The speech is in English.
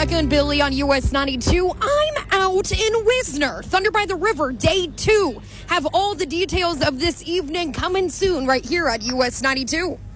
Becca and Billy on US 92. I'm out in Wisner. Thunder by the River, day 2. Have all the details of this evening coming soon right here at US 92.